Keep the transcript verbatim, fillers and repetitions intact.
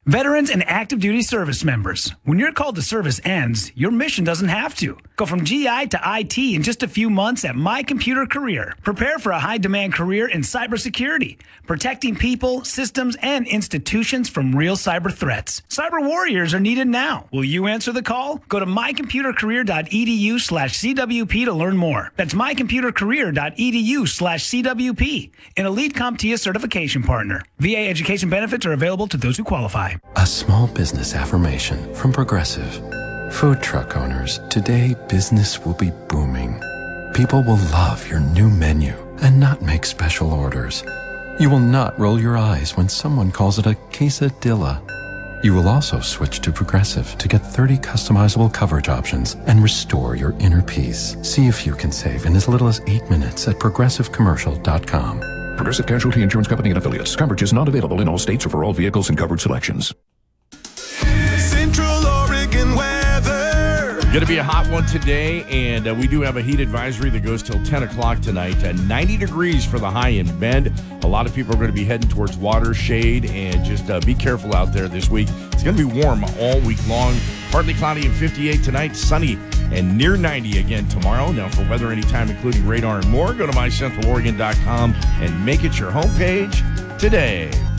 Veterans and active duty service members, when your call to service ends, your mission doesn't have to. Go from G I to I T in just a few months at My Computer Career. Prepare for a high-demand career in cybersecurity, protecting people, systems, and institutions from real cyber threats. Cyber warriors are needed now. Will you answer the call? Go to mycomputercareer.edu slash CWP to learn more. That's mycomputercareer.edu slash CWP, an Elite CompTIA certification partner. V A education benefits are available to those who qualify. A small business affirmation from Progressive. Food truck owners, today business will be booming. People will love your new menu and not make special orders. You will not roll your eyes when someone calls it a quesadilla. You will also switch to Progressive to get thirty customizable coverage options and restore your inner peace. See if you can save in as little as eight minutes at progressive commercial dot com. Progressive Casualty Insurance Company and Affiliates. Coverage is not available in all states or for all vehicles and covered selections. Central Oregon weather. Going to be a hot one today, and uh, we do have a heat advisory that goes till ten o'clock tonight. Uh, ninety degrees for the high in Bend. A lot of people are going to be heading towards water, shade, and just uh, be careful out there this week. It's going to be warm all week long. Partly cloudy and fifty-eight tonight, sunny and near ninety again tomorrow. Now for weather anytime, including radar and more, go to my central oregon dot com and make it your homepage today.